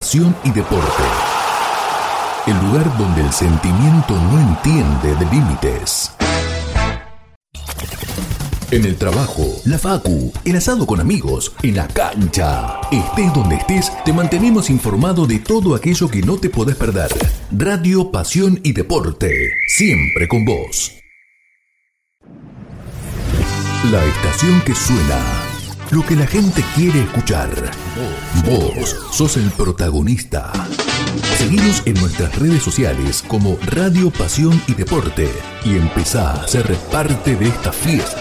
Pasión y Deporte. El lugar donde el sentimiento no entiende de límites. En el trabajo, la facu, el asado con amigos, en la cancha. Estés donde estés, te mantenemos informado de todo aquello que no te podés perder. Radio Pasión y Deporte, siempre con vos. La estación que suena, lo que la gente quiere escuchar. Vos sos el protagonista. Seguinos en nuestras redes sociales como Radio Pasión y Deporte y empezá a ser parte de esta fiesta.